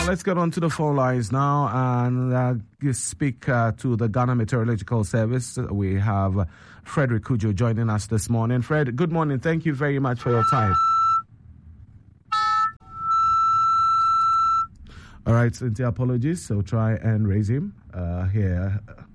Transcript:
Let's get on to the phone lines now and speak to the Ghana Meteorological Service. We have Frederick Kujo joining us this morning. Fred, good morning. Thank you very much for your time. All right, sincere apologies. So try and raise him here.